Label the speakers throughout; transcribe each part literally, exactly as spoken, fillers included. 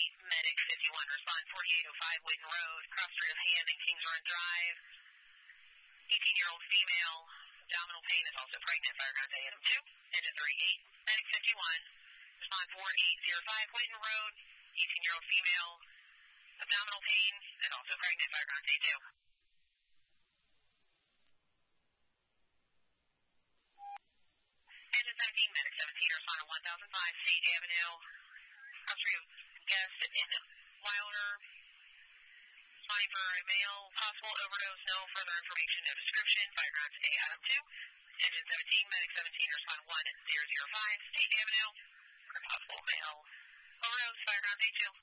Speaker 1: Medic fifty-one, respond forty-eight oh five Witten Road, cross street of Hand and Kings Run Drive. eighteen-year-old female, abdominal pain is also pregnant, fire ground A M two, engine thirty-eight, Medic fifty-one, respond forty-eight oh five Witten Road, eighteen-year-old female, abdominal pain and also pregnant, fire ground A two. Engine seventeen, Medic seventeen, respond to one thousand five State Avenue, cross street of Guest in Wilder. Responding for a male, possible overdose, no further information, no description, fire ground A Adam two. Engine seventeen, Medic seventeen, respond one zero five State Avenue, for possible male overdose, fire ground A two.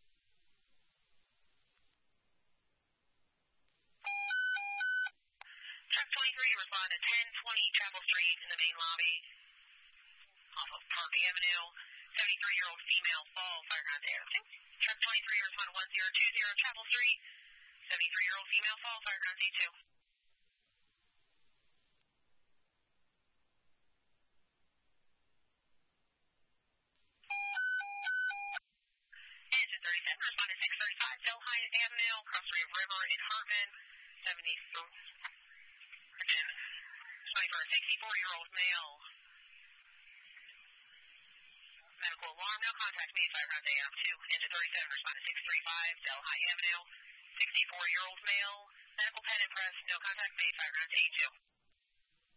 Speaker 1: Truck twenty-three, respond to ten twenty Chapel Street in the main lobby, off of Park Avenue. seventy-three-year-old female fall, fire ground A Adam two. Truck twenty-three, respond one zero two zero Chapel Street. seventy-three-year-old female fall, fire ground A two. Engine thirty-seven, respond to six thirty-five Delhi Avenue, cross street of River in Hartman. seventy-three. Engine responding for a sixty-four-year-old male. Medical alarm, no contact made, fire ground A M two. Engine thirty-seven, respond to six thirty-five Delhi Avenue. sixty-four-year-old male. Medical pen and press, no contact made, fire ground A two.